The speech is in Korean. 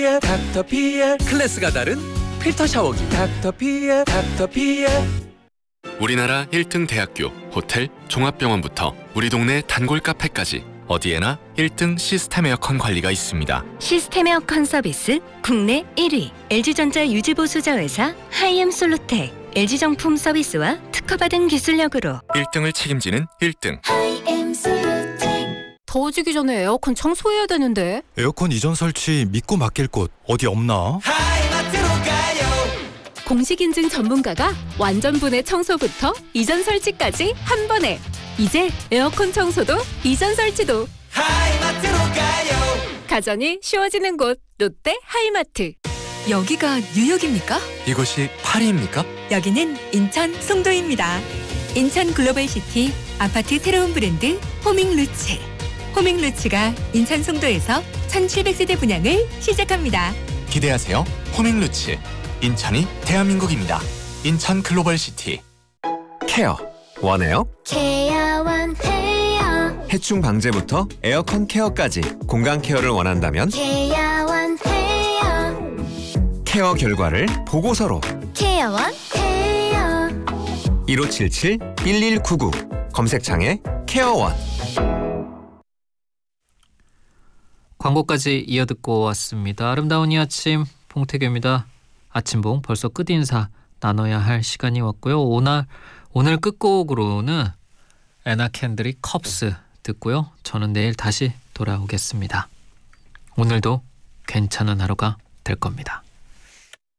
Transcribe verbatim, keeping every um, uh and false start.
닥터피엘. 클래스가 다른 필터 샤워기 닥터피엘. 닥터피엘. 우리나라 일 등 대학교, 호텔, 종합병원부터 우리 동네 단골 카페까지 어디에나 일 등 시스템 에어컨 관리가 있습니다. 시스템 에어컨 서비스 국내 일 위 엘지전자 유지보수자회사 하이엠솔루텍. 엘지정품 서비스와 특허받은 기술력으로 일 등을 책임지는 일 등. 더워지기 전에 에어컨 청소해야 되는데. 에어컨 이전 설치 믿고 맡길 곳 어디 없나? 하이마트로 가요. 공식 인증 전문가가 완전 분해 청소부터 이전 설치까지 한 번에. 이제 에어컨 청소도 이전 설치도 하이마트로 가요. 가전이 쉬워지는 곳 롯데 하이마트. 여기가 뉴욕입니까? 이곳이 파리입니까? 여기는 인천 송도입니다. 인천 글로벌시티 아파트 새로운 브랜드 호밍루츠. 호밍루츠가 인천 송도에서 천칠백 세대 분양을 시작합니다. 기대하세요. 호밍루츠. 인천이 대한민국입니다. 인천 글로벌시티. 케어 원해요? 케어 원해요. 해충 방제부터 에어컨 케어까지 공간 케어를 원한다면 케어 원해요. 케어 결과를 보고서로 케어 원해요. 일오칠칠 일일구구 검색창에 케어원. 광고까지 이어듣고 왔습니다. 아름다운 이 아침 봉태규입니다. 아침봉 벌써 끝인사 나눠야 할 시간이 왔고요. 오늘, 오늘 끝곡으로는 애나 캔들이 컵스 듣고요. 저는 내일 다시 돌아오겠습니다. 오늘도 괜찮은 하루가 될 겁니다.